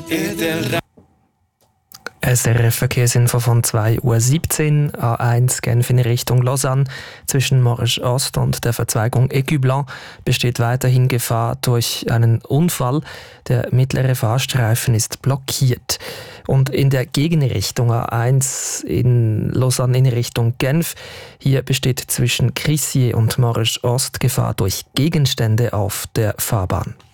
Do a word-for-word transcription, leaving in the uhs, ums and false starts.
S R F-Verkehrsinfo von zwei Uhr siebzehn, A eins Genf in Richtung Lausanne. Zwischen Morges Ost und der Verzweigung Écu-Blanc besteht weiterhin Gefahr durch einen Unfall. Der mittlere Fahrstreifen ist blockiert. Und in der Gegenrichtung A eins in Lausanne in Richtung Genf, hier besteht zwischen Crissier und Morges Ost Gefahr durch Gegenstände auf der Fahrbahn.